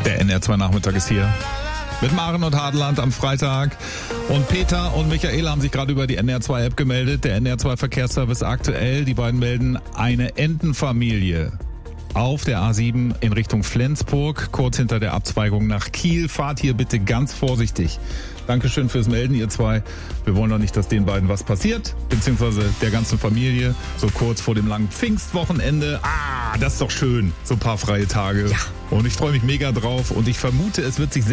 Der NR2 Nachmittag ist hier. Mit Maren und Hadeland am Freitag. Und Peter und Michaela haben sich gerade über die NR2-App gemeldet. Der NR2 Verkehrsservice aktuell. Die beiden melden eine Entenfamilie auf der A7 in Richtung Flensburg, kurz hinter der Abzweigung nach Kiel. Fahrt hier bitte ganz vorsichtig. Dankeschön fürs Melden, ihr zwei. Wir wollen doch nicht, dass den beiden was passiert, beziehungsweise der ganzen Familie, so kurz vor dem langen Pfingstwochenende. Das ist doch schön, so ein paar freie Tage. Ja. Und ich freue mich mega drauf und ich vermute, es wird sich sehr